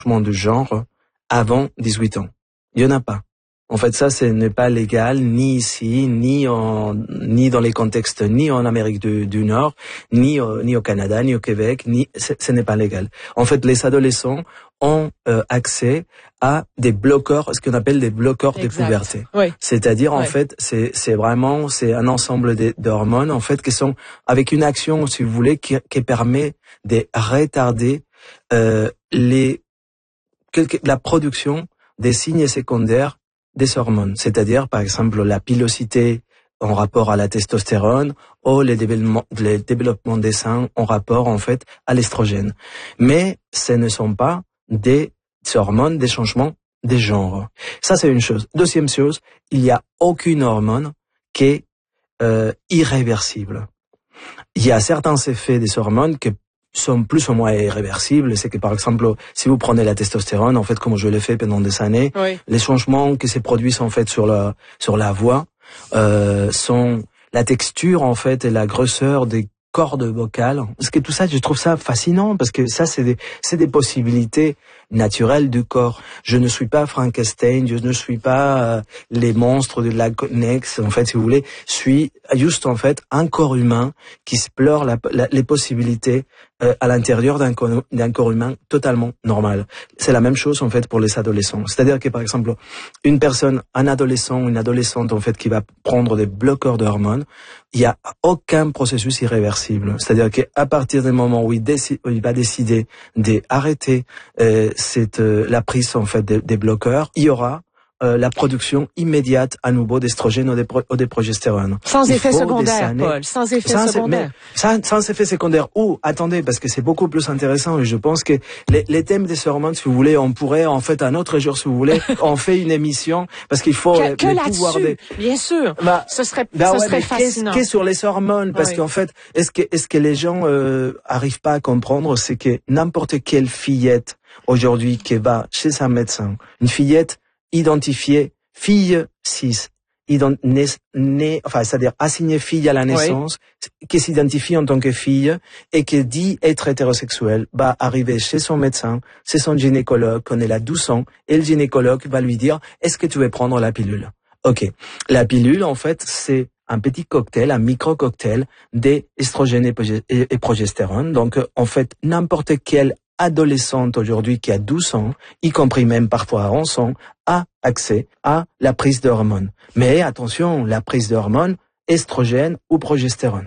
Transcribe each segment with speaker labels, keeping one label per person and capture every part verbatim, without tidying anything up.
Speaker 1: changement de genre avant dix-huit ans. Il y en a pas. En fait, ça, ce n'est pas légal, ni ici, ni en, ni dans les contextes, ni en Amérique du, du Nord, ni au, ni au Canada, ni au Québec, ni, ce, ce n'est pas légal. En fait, les adolescents ont euh, accès à des bloqueurs, ce qu'on appelle des bloqueurs de puberté.
Speaker 2: Oui.
Speaker 1: C'est-à-dire,
Speaker 2: oui.
Speaker 1: en fait, c'est, c'est vraiment, c'est un ensemble de, d'hormones, en fait, qui sont, avec une action, si vous voulez, qui, qui permet de retarder, euh, les, quelque, la production des signes secondaires des hormones, c'est-à-dire par exemple la pilosité en rapport à la testostérone ou les développements, les développements des seins en rapport en fait à l'estrogène. Mais ce ne sont pas des hormones, des changements des genres. Ça c'est une chose. Deuxième chose, il n'y a aucune hormone qui est euh, irréversible. Il y a certains effets des hormones que sont plus ou moins irréversibles. C'est que, par exemple, si vous prenez la testostérone, en fait, comme je l'ai fait pendant des années,
Speaker 2: oui.
Speaker 1: les changements qui se produisent, en fait, sur la, sur la voix, euh, sont la texture, en fait, et la grosseur des cordes vocales. Parce que tout ça, je trouve ça fascinant, parce que ça, c'est des, c'est des possibilités naturelles du corps. Je ne suis pas Frankenstein, je ne suis pas euh, les monstres de la Nex, en fait, si vous voulez. Je suis juste, en fait, un corps humain qui explore la, la, les possibilités euh, à l'intérieur d'un corps, d'un corps humain totalement normal. C'est la même chose, en fait, pour les adolescents. C'est-à-dire que, par exemple, une personne, un adolescent, une adolescente, en fait, qui va prendre des bloqueurs d'hormones, il n'y a aucun processus irréversible. C'est-à-dire qu'à partir du moment où il, décide, où il va décider d'arrêter euh, cette, euh, la prise en fait des, des bloqueurs, il y aura euh, la production immédiate à nouveau d'estrogène ou de, ou de progestérone.
Speaker 2: Sans il effet secondaire, Paul. Sans effet
Speaker 1: sans,
Speaker 2: secondaire.
Speaker 1: Sans, sans effet secondaire. Ou, attendez, parce que c'est beaucoup plus intéressant et je pense que les, les thèmes des hormones, si vous voulez, on pourrait, en fait, un autre jour, si vous voulez, on fait une émission parce qu'il faut
Speaker 2: que, que
Speaker 1: les
Speaker 2: là-dessus,
Speaker 1: pouvoirs des...
Speaker 2: bien sûr. Bah, ce serait,
Speaker 1: bah
Speaker 2: ce
Speaker 1: ouais,
Speaker 2: serait fascinant.
Speaker 1: Qu'est-ce, qu'est-ce sur les hormones? Parce oui. qu'en fait, est-ce que, est-ce que les gens euh, arrivent pas à comprendre, c'est que n'importe quelle fillette aujourd'hui qui va chez un médecin, une fillette identifiée fille cis, ident, né, né, enfin, c'est-à-dire assignée fille à la naissance, oui. qui s'identifie en tant que fille et qui dit être hétérosexuelle, va arriver chez son médecin, c'est son gynécologue, qu'on est à douze ans, et le gynécologue va lui dire, est-ce que tu veux prendre la pilule? Ok. La pilule, en fait, c'est un petit cocktail, un micro-cocktail d'estrogène et, et, et progestérone. Donc, en fait, n'importe quel adolescente aujourd'hui qui a douze ans, y compris même parfois à onze ans, a accès à la prise d'hormones. Mais attention, la prise d'hormones, estrogène ou progestérone.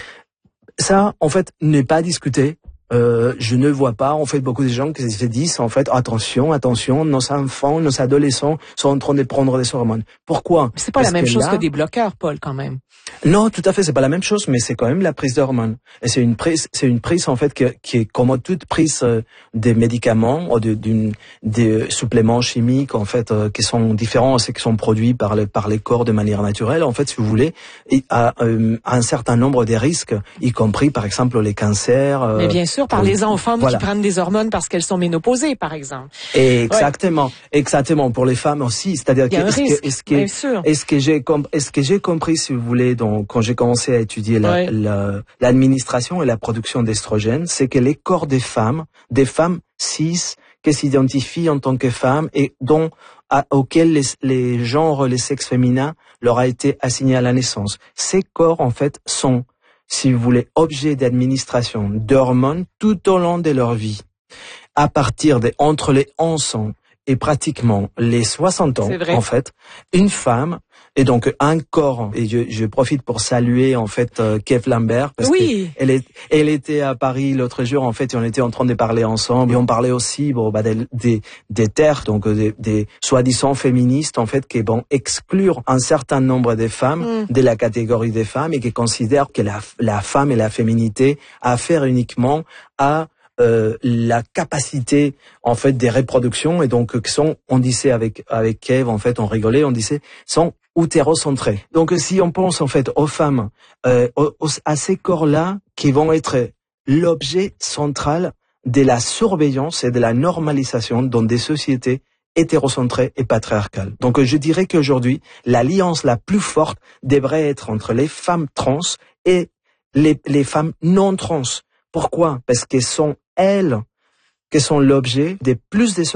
Speaker 1: Ça, en fait, n'est pas discuté. Euh, je ne vois pas, en fait, beaucoup de gens qui se disent, en fait, attention, attention, nos enfants, nos adolescents sont en train de prendre des hormones. Pourquoi?
Speaker 2: C'est pas Parce la même que chose là, que des bloqueurs, Paul, quand même.
Speaker 1: Non, tout à fait, c'est pas la même chose, mais c'est quand même la prise d'hormones. Et c'est une prise, c'est une prise, en fait, qui, qui est comme toute prise euh, des médicaments ou de, d'une, des suppléments chimiques, en fait, euh, qui sont différents, c'est qui sont produits par les, par les corps de manière naturelle. En fait, si vous voulez, il y a euh, un certain nombre de risques, y compris, par exemple, les cancers. Euh,
Speaker 2: mais bien sûr, par les enfants
Speaker 1: voilà.
Speaker 2: qui prennent des hormones parce qu'elles sont ménopausées, par exemple.
Speaker 1: Et exactement, ouais. exactement. Pour les femmes aussi, c'est-à-dire que,
Speaker 2: est-ce
Speaker 1: risque,
Speaker 2: que,
Speaker 1: est-ce que, est-ce que j'ai, est-ce que j'ai compris, si vous voulez, donc, quand j'ai commencé à étudier la, ouais. la, l'administration et la production d'estrogène, c'est que les corps des femmes, des femmes cis, qui s'identifient en tant que femmes et dont, à, auxquels les, les genres, les sexes féminins leur a été assigné à la naissance. Ces corps, en fait, sont, si vous voulez, objets d'administration d'hormones tout au long de leur vie. À partir de, entre les onze ans et pratiquement les soixante ans, en fait, une femme, et donc un corps, et je, je profite pour saluer, en fait, euh, Kev Lambert, parce
Speaker 2: oui.
Speaker 1: qu'elle est, elle était à Paris l'autre jour, en fait, et on était en train de parler ensemble, et on parlait aussi, bon, bah, des, des, des terres, donc, des, des soi-disant féministes, en fait, qui vont exclure un certain nombre de femmes mm. de la catégorie des femmes, et qui considèrent que la, la femme et la féminité affaire uniquement à Euh, la capacité en fait des reproductions et donc qui sont, on disait avec avec Kev, en fait on rigolait, on disait sont utérocentrés. Donc si on pense en fait aux femmes, euh, aux, à ces corps-là qui vont être l'objet central de la surveillance et de la normalisation dans des sociétés hétérocentrées et patriarcales. Donc je dirais qu'aujourd'hui l'alliance la plus forte devrait être entre les femmes trans et les les femmes non trans. Pourquoi? Parce qu'elles sont elles qui sont l'objet de plus de